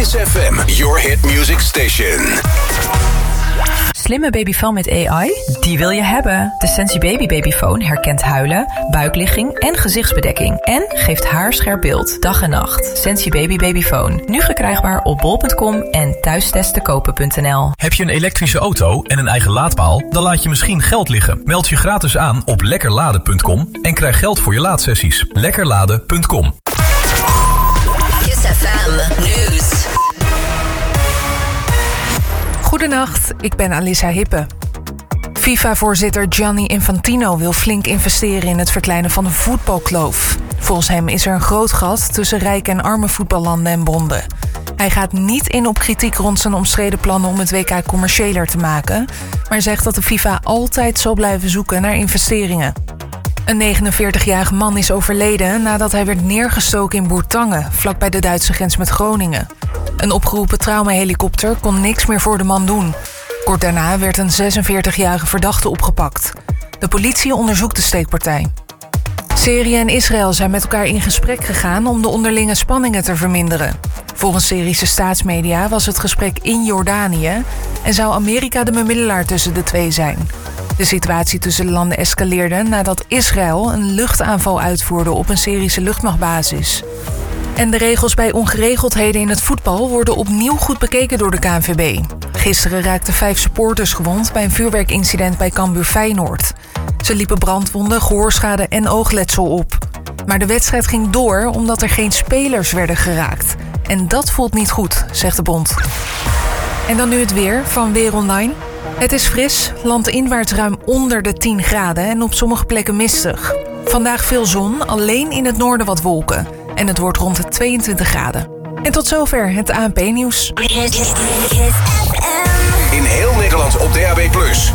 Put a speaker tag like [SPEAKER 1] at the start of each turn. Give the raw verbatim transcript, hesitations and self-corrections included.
[SPEAKER 1] Kiss F M, your hit music station.
[SPEAKER 2] Slimme babyfoon met A I? Die wil je hebben. De Sensi Baby Babyfoon herkent huilen, buikligging en gezichtsbedekking. En geeft haarscherp beeld, dag en nacht. Sensi Baby Babyfoon. Nu verkrijgbaar op bol punt com en thuistestenkopen punt n l.
[SPEAKER 3] Heb je een elektrische auto en een eigen laadpaal? Dan laat je misschien geld liggen. Meld je gratis aan op lekkerladen punt com en krijg geld voor je laadsessies. lekkerladen punt com.
[SPEAKER 4] Kiss F M News.
[SPEAKER 5] Goedenacht, ik ben Alissa Hippe. FIFA-voorzitter Gianni Infantino wil flink investeren in het verkleinen van de voetbalkloof. Volgens hem is er een groot gat tussen rijke en arme voetballanden en bonden. Hij gaat niet in op kritiek rond zijn omstreden plannen om het W K commerciëler te maken, maar zegt dat de FIFA altijd zal blijven zoeken naar investeringen. Een negenenveertigjarige man is overleden nadat hij werd neergestoken in Bourtange, vlakbij de Duitse grens met Groningen. Een opgeroepen traumahelikopter kon niks meer voor de man doen. Kort daarna werd een zesenveertigjarige verdachte opgepakt. De politie onderzoekt de steekpartij. Syrië en Israël zijn met elkaar in gesprek gegaan om de onderlinge spanningen te verminderen. Volgens Syrische staatsmedia was het gesprek in Jordanië en zou Amerika de bemiddelaar tussen de twee zijn. De situatie tussen de landen escaleerde nadat Israël een luchtaanval uitvoerde op een Syrische luchtmachtbasis. En de regels bij ongeregeldheden in het voetbal worden opnieuw goed bekeken door de K N V B. Gisteren raakten vijf supporters gewond bij een vuurwerkincident bij Cambuur Feyenoord. Ze liepen brandwonden, gehoorschade en oogletsel op. Maar de wedstrijd ging door omdat er geen spelers werden geraakt. En dat voelt niet goed, zegt de bond. En dan nu het weer van Weer Online. Het is fris, landinwaarts ruim onder de tien graden en op sommige plekken mistig. Vandaag veel zon, alleen in het noorden wat wolken. En het wordt rond de tweeëntwintig graden. En tot zover het A N P-nieuws.